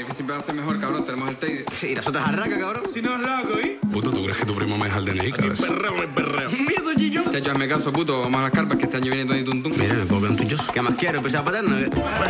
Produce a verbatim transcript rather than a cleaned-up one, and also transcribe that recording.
que siempre va a ser mejor, cabrón. Tenemos el Teide. Sí, y las otras arracas, cabrón. Si no es loco, ¿eh? Puto, ¿tú crees que tu primo me deja el D N I, cabrón? Perreo, no es perreo. Miedo, Gillo. Chacho, hazme caso, puto. Vamos a las carpas que este año viene Tony Tuntún. Mira, me puedo quedar un tuyo. ¿Qué más quiero? ¿Empezar a paterno?